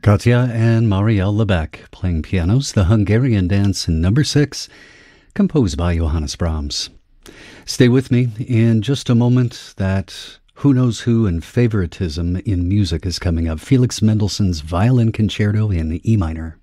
Katja and Marielle Lebec playing pianos, the Hungarian Dance number 6, composed by Johannes Brahms. Stay with me in just a moment. That Who Knows Who and Favoritism in Music is coming up. Felix Mendelssohn's Violin Concerto in E minor.